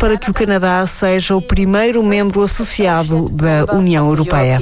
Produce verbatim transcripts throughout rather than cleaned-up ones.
para que o Canadá seja o primeiro membro associado da União Europeia.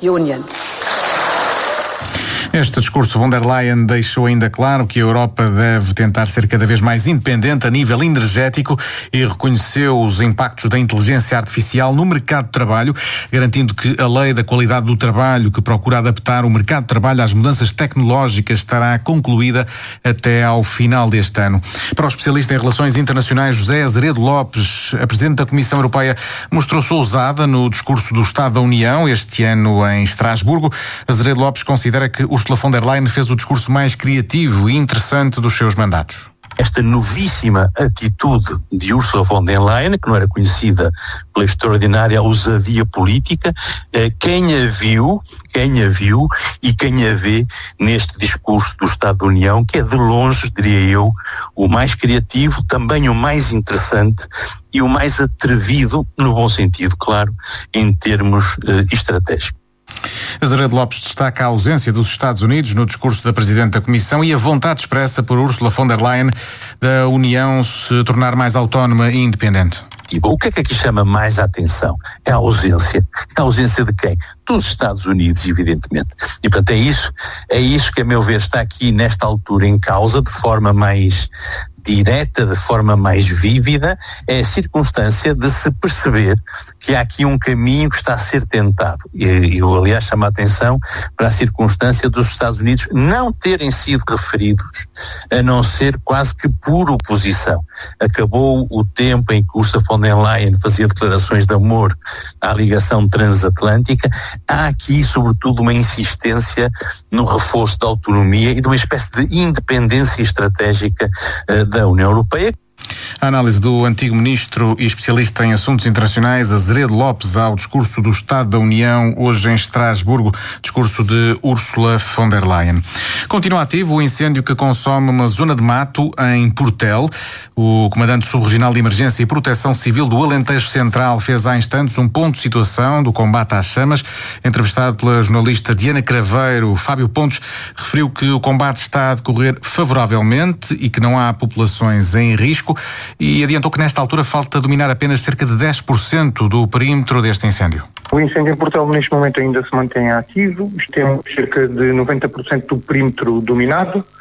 Este discurso von der Leyen deixou ainda claro que a Europa deve tentar ser cada vez mais independente a nível energético e reconheceu os impactos da inteligência artificial no mercado de trabalho, garantindo que a lei da qualidade do trabalho, que procura adaptar o mercado de trabalho às mudanças tecnológicas, estará concluída até ao final deste ano. Para o especialista em relações internacionais José Azeredo Lopes, a Presidente da Comissão Europeia mostrou-se ousada no discurso do Estado da União este ano em Estrasburgo. Azeredo Lopes considera que os Ursula von der Leyen fez o discurso mais criativo e interessante dos seus mandatos. Esta novíssima atitude de Ursula von der Leyen, que não era conhecida pela extraordinária ousadia política, quem a viu, quem a viu e quem a vê neste discurso do Estado da União, que é de longe, diria eu, o mais criativo, também o mais interessante e o mais atrevido, no bom sentido, claro, em termos eh, estratégicos. Azeredo Lopes destaca a ausência dos Estados Unidos no discurso da Presidente da Comissão e a vontade expressa por Ursula von der Leyen da União se tornar mais autónoma e independente. O que é que aqui chama mais a atenção? É a ausência. A ausência de quem? Dos Estados Unidos, evidentemente. E, portanto, é isso, é isso que, a meu ver, está aqui, nesta altura, em causa, de forma mais direta, de forma mais vívida, é a circunstância de se perceber que há aqui um caminho que está a ser tentado. E eu, aliás, chamo a atenção para a circunstância dos Estados Unidos não terem sido referidos, a não ser quase que por oposição. Acabou o tempo em que Ursula von der Leyen fazia declarações de amor à ligação transatlântica. Há aqui, sobretudo, uma insistência no reforço da autonomia e de uma espécie de independência estratégica uh, da União Europeia. A análise do antigo ministro e especialista em assuntos internacionais Azeredo Lopes ao discurso do Estado da União hoje em Estrasburgo, discurso de Ursula von der Leyen. Continua ativo o incêndio que consome uma zona de mato em Portel. O comandante subregional de Emergência e Proteção Civil do Alentejo Central fez há instantes um ponto de situação do combate às chamas. Entrevistado pela jornalista Diana Craveiro, Fábio Pontes referiu que o combate está a decorrer favoravelmente e que não há populações em risco, e adiantou que nesta altura falta dominar apenas cerca de dez por cento do perímetro deste incêndio. O incêndio em Portel neste momento ainda se mantém ativo, temos cerca de noventa por cento do perímetro dominado uh,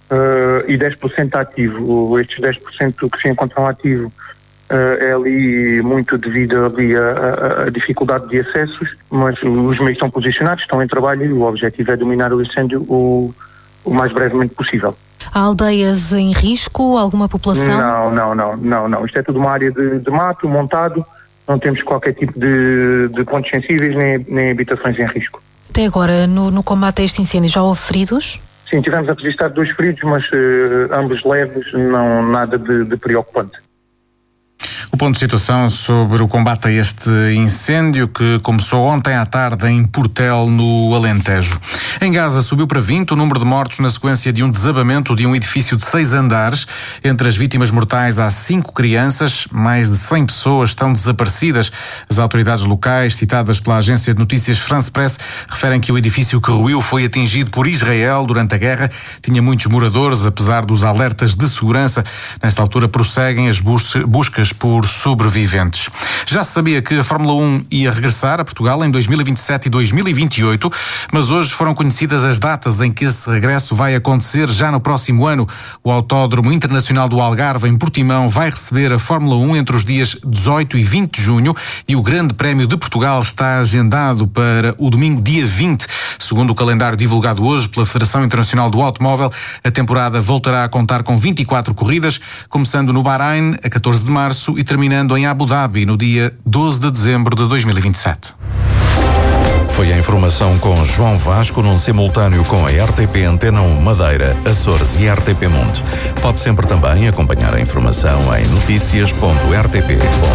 e dez por cento ativo. Estes dez por cento que se encontram ativo uh, é ali muito devido ali a, a, a dificuldade de acessos, mas os meios estão posicionados, estão em trabalho e o objetivo é dominar o incêndio o, o mais brevemente possível. Há aldeias em risco? Alguma população? Não, não, não, não, não. Isto é tudo uma área de, de mato montado, não temos qualquer tipo de, de pontos sensíveis nem, nem habitações em risco. Até agora, no, no combate a este incêndio, já houve feridos? Sim, tivemos a registrar dois feridos, mas uh, ambos leves, não nada de, de preocupante. O ponto de situação sobre o combate a este incêndio que começou ontem à tarde em Portel, no Alentejo. Em Gaza subiu para vinte o número de mortos na sequência de um desabamento de um edifício de seis andares. Entre as vítimas mortais há cinco crianças, mais de cem pessoas estão desaparecidas. As autoridades locais, citadas pela agência de notícias France Press, referem que o edifício que ruiu foi atingido por Israel durante a guerra. Tinha muitos moradores, apesar dos alertas de segurança. Nesta altura prosseguem as buscas por sobreviventes. Já se sabia que a Fórmula um ia regressar a Portugal em dois mil e vinte e sete e dois mil e vinte e oito, mas hoje foram conhecidas as datas em que esse regresso vai acontecer já no próximo ano. O Autódromo Internacional do Algarve, em Portimão, vai receber a Fórmula um entre os dias dezoito e vinte de junho e o Grande Prémio de Portugal está agendado para o domingo, dia vinte. Segundo o calendário divulgado hoje pela Federação Internacional do Automóvel, a temporada voltará a contar com vinte e quatro corridas, começando no Bahrein a catorze de março e terminando em Abu Dhabi no dia doze de dezembro de dois mil e vinte e sete. Foi a informação com João Vasco num simultâneo com a R T P Antena um Madeira, Açores e R T P Mundo. Pode sempre também acompanhar a informação em notícias ponto r t p ponto